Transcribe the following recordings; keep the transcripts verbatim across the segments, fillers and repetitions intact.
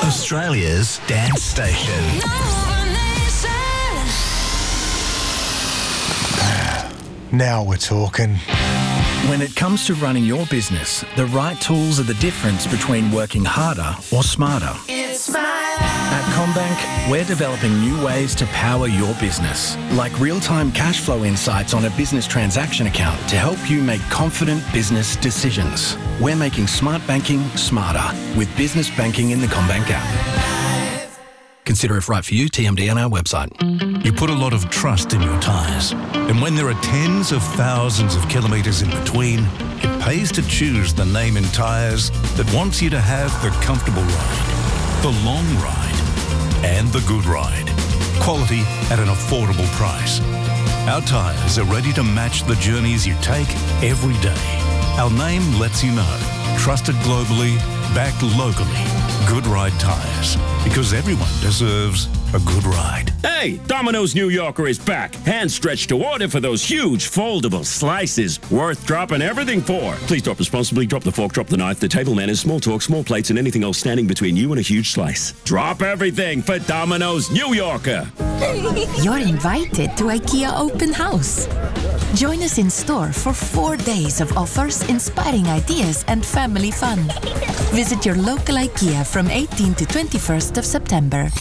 Australia's dance station. Now we're talking. When it comes to running your business, the right tools are the difference between working harder or smarter. It's my life. At CommBank, we're developing new ways to power your business, like real-time cash flow insights on a business transaction account to help you make confident business decisions. We're making smart banking smarter with business banking in the CommBank app. Consider if right for you, T M D on our website. You put a lot of trust in your tyres. And when there are tens of thousands of kilometres in between, it pays to choose the name in tyres that wants you to have the comfortable ride, the long ride, and the good ride. Quality at an affordable price. Our tyres are ready to match the journeys you take every day. Our name lets you know. Trusted globally, backed locally. Good Ride Tyres. Because everyone deserves a good ride. Hey, Domino's New Yorker is back. Hand stretched to order for those huge foldable slices. Worth dropping everything for. Please drop responsibly. Drop the fork, drop the knife, the table manners, small talk, small plates, and anything else standing between you and a huge slice. Drop everything for Domino's New Yorker. You're invited to IKEA Open House. Join us in store for four days of offers, inspiring ideas, and family fun. Visit your local IKEA from eighteenth to twenty-first of September.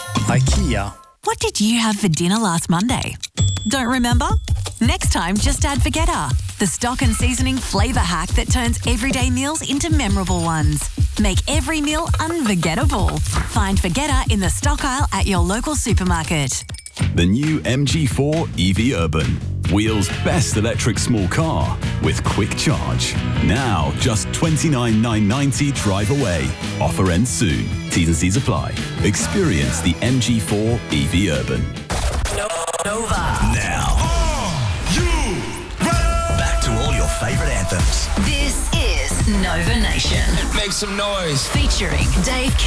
IKEA. What did you have for dinner last Monday? Don't remember? Next time, just add Vegeta, the stock and seasoning flavour hack that turns everyday meals into memorable ones. Make every meal unforgettable. Find Vegeta in the stock aisle at your local supermarket. The new M G four E V Urban. Wheels' best electric small car with quick charge. Now just twenty-nine thousand nine hundred ninety drive away. Offer ends soon. T's and C's apply. Experience the M G four E V Urban. Nova. Now. Are you ready? Back to all your favourite anthems. This is Nova Nation. Make some noise. Featuring Dave K.